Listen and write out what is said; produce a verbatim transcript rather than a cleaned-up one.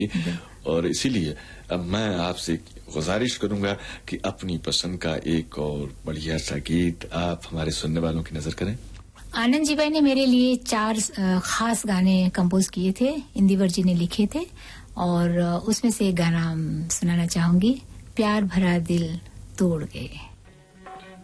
और इसीलिए अब मैं आपसे गुजारिश करूंगा कि अपनी पसंद का एक और बढ़िया सा गीत आप हमारे सुनने वालों की नजर करें। आनंद जी भाई ने मेरे लिए चार खास गाने कंपोज किए थे, इंदिवर जी ने लिखे थे, और उसमें से एक गाना सुनाना चाहूंगी, प्यार भरा दिल तोड़ गए।